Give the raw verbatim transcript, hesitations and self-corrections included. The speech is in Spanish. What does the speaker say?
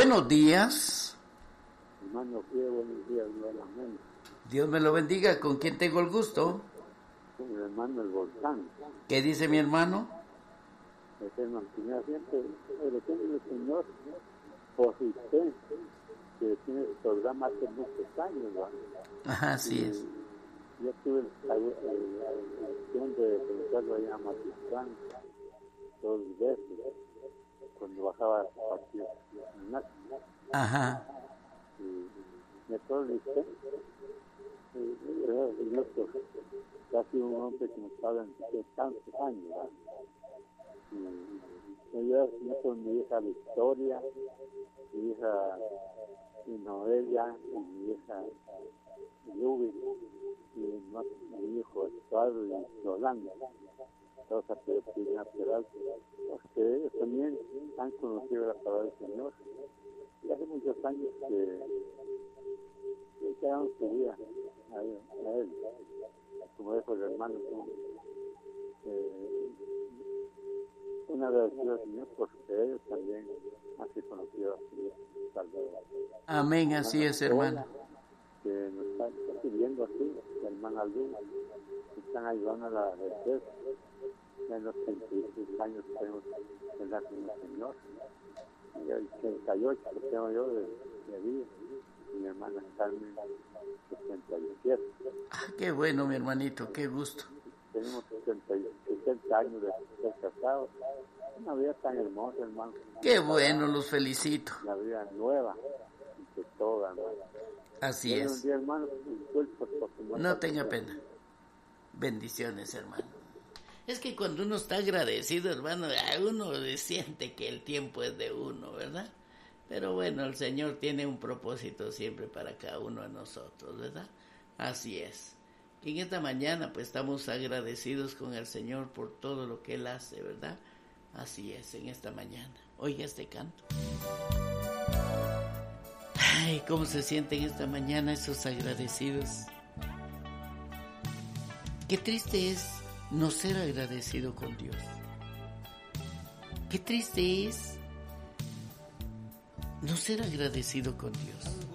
Buenos días. Hermano, qué buenos días nuevamente. Dios me lo bendiga. ¿Con quién tengo el gusto? Con mi hermano el Volcán. ¿Qué dice mi hermano? Ese mantiene siempre, le tiene el Señor por usted, que tiene el programa hace muchos años, ¿no? Ajá, así es. Yo tuve la opción de conocerlo allá en Matitlán dos veces, cuando bajaba a partir Ajá. y me conocí, y yo pues, casi un hombre que me estaba en tantos años, ¿no? Y yo con mi hija Victoria, mi hija Noelia, y mi hija Lubi, y mi hijo Eduardo y Yolanda, todos a Pina Peralta, porque ellos también han conocido la palabra del Señor. Y hace muchos años que, que quedaron su vida a él, a él, como dijo el hermano, como, eh, un agradecido al Señor porque ellos también han sido conocidos así, Salvador. Amén, así es, hermano. Que nos está sirviendo así, la hermana Luz, que están ayudando a la vejez, en los treinta y seis años que tengo en la con el Señor, y el ochenta y ocho que tengo yo de, de vida, y mi hermana Carmen, sesenta y siete. Ah, qué bueno, mi hermanito, qué gusto. Tenemos sesenta años de ser casados. Una vida tan hermosa, hermano. Qué bueno, los felicito. La vida nueva, de toda, hermano. Así es. Un día, hermano, no tenga pena. Bendiciones, hermano. Es que cuando uno está agradecido, hermano, uno siente que el tiempo es de uno, ¿verdad? Pero bueno, el Señor tiene un propósito siempre para cada uno de nosotros, ¿verdad? Así es. Y en esta mañana pues estamos agradecidos con el Señor por todo lo que Él hace, ¿verdad? Así es, en esta mañana. Oiga este canto. Ay, cómo se sienten esta mañana esos agradecidos. Qué triste es no ser agradecido con Dios. Qué triste es no ser agradecido con Dios.